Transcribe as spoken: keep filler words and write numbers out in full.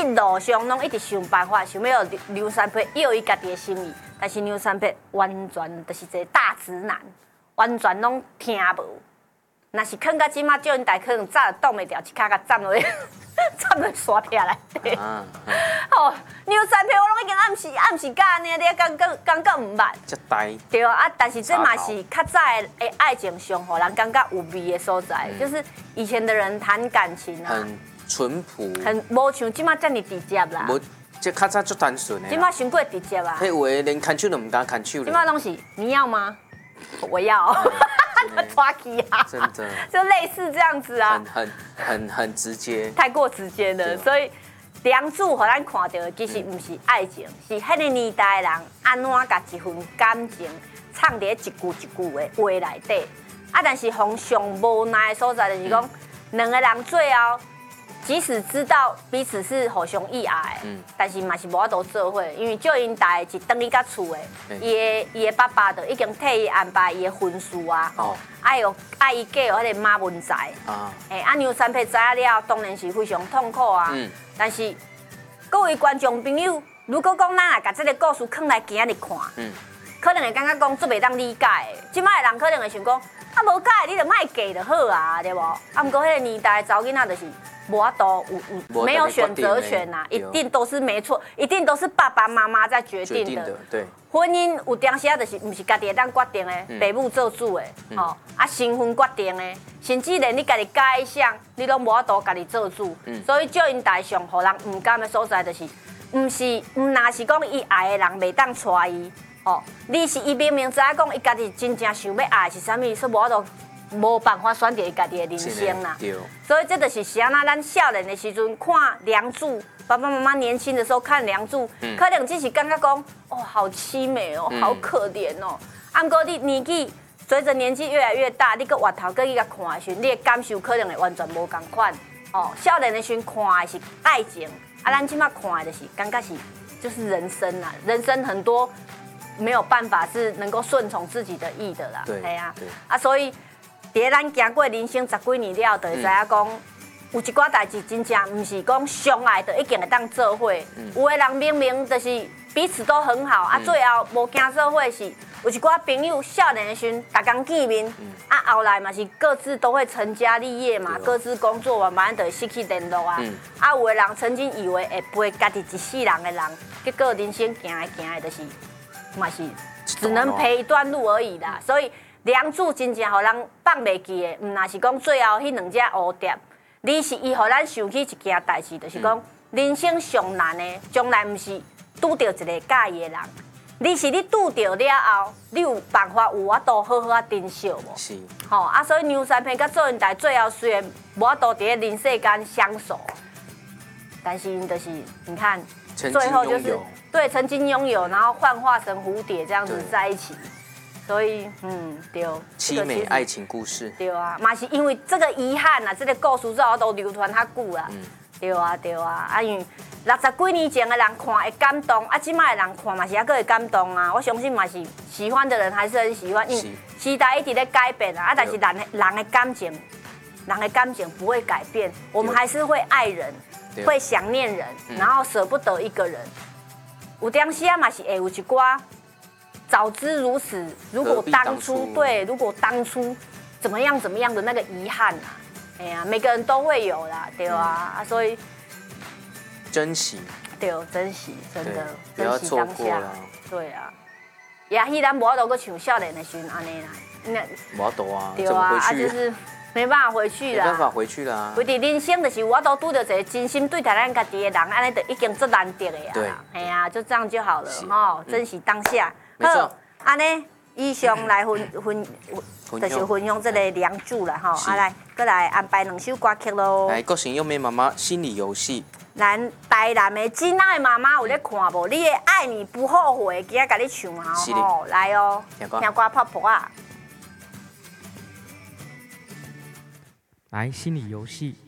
一路上拢一直想办法，想要让梁山伯要伊家己的心意，但是梁山伯完全就是一个大直男，完全拢听无。若是坑到即马，少年台可能早就挡袂掉，一骹甲站落去，站落沙片内底。啊啊、哦，梁山伯我拢已经暗时暗时甲安尼，你感觉感觉毋捌。 遮呆。 对啊，但是这嘛是较早的爱情上，互人感觉有味的所在，嗯、就是以前的人谈感情啊。 很淳朴。 很无像即马遮尔直接啦。 无，这较早足单纯的。 即马伤过直接啊。 迄有的连牵手都唔敢牵手。 即马拢是你要吗？我要。抓起啊！ 真的， 就类似这样子啊， 很很很很直接， 太过直接了。所以梁祝互咱看到的其实唔是爱情，嗯、是迄个年代的人安怎甲一份感情藏伫一句一句的话内底。啊，但是互上无奈的所在就是讲，两、嗯、个人最后即使知道彼此是互相意爱的，嗯、但是嘛是无法度做伙，因为赵英台一登去甲厝的，伊的伊的爸爸就已经替伊安排伊的婚事啊，哦，爱有爱伊嫁予迄个马文才，啊，诶，啊梁山伯知影了，当然是非常痛苦啊，嗯、但是各位观众朋友，如果讲咱也甲这个故事放来今日看，嗯、可能会感觉讲做袂当理解的，即摆的人可能会想讲，啊无解你就莫嫁就好啊，对无？啊，毋过迄个年代的查某囡仔就是。无法度有有没有选择权呐、啊，一定都是没错，一定都是爸爸妈妈在决定的。 决定的对。 婚姻有当时啊，就是不是家己会当决定的，父母做主的，嗯、哦，啊新婚决定的，甚至连你家己改想，你拢无法度家己做主。嗯、所以赵英台上，互人唔甘的所在，就是，唔是唔那是讲伊爱的人袂当娶伊，哦，你是伊明明知影讲伊家己真正想要爱是啥物，所以无法度。无办法选择家己的人生啦，所以这就是是安那咱少年的时阵看梁祝，爸爸妈妈年轻的时候看梁祝，嗯、可能只是感觉讲，哦，好凄美哦，好可怜哦。啊，不过你年纪随着年纪越来越大，你个回头搁去甲看的时，你的感受可能会完全无同款。哦，少年的时看的是爱情，啊，咱即马看的就是感觉是就是人生啊，人生很多没有办法是能够顺从自己的意的啦， 对啊，啊，所以。伫咱行过人生十几年了，就会知影讲，有一寡代志真正唔是讲相爱就一定会当做伙。嗯、有的人明明就是彼此都很好，嗯、啊，最后无行做伙是有一寡朋友少年的时阵，逐工见面，嗯、啊后来嘛是各自都会成家立业嘛，各自工作嘛，慢慢就会失去联络啊。嗯、啊有的人曾经以为会陪家己一世人的人，结果人生行来行来就是嘛是只能陪一段路而已啦，所以。梁祝真正互人放袂记的，毋那是讲最后迄两只蝴蝶，你是伊互咱想起一件代志，就是讲、嗯、人生上难的，从来毋是拄到一个介意的人，你是你拄到了后，你有办法有法度好好啊珍惜无？是。吼、哦、啊，所以梁山伯甲赵英台最后虽然无法度伫咧人世间相守，但是因就是你看，最后就是对曾经拥有，然后幻化成蝴蝶这样子在一起。所以，嗯，对， 凄美爱情故事， 对啊，嘛是因为这个遗憾啊，这个故事最后都流传较久啦，嗯、对啊，对啊，啊因为六十几年前的人看会感动，啊，即摆的人看嘛是还佫会感动啊，我相信嘛是喜欢的人还是很喜欢，因为时代一直在改变啊，啊，但是人的人的感情，人的感情不会改变，我们还是会爱人，会想念人，然后舍不得一个人，有当时啊嘛是会有一寡。早知如此，如果当初对，如果当初怎么样怎么样的那个遗憾啊，哎呀，每个人都会有啦，对啊，嗯、所以珍惜， 对，珍惜，真的， 不要错过了， 对啊，也许咱无法度搁像少年的时阵安尼啦， 那无法度啊， 对啊，啊就是没办法回去啦， 没办法回去啦， 为伫人生就是我都拄到一个真心对待咱家己的人，安尼就已经足难得的呀，对，哎呀，就这样就好了吼，珍惜当下。好，安尼以上来分分，就是分享这个梁祝啦吼，啊来，再来安排两首歌曲咯。 来，国行优美妈妈心理游戏。 咱台南的囡仔的妈妈有咧看无？你的爱你不后悔，今仔甲你唱啊吼，来哦，听歌泡泡啊。 来，心理游戏，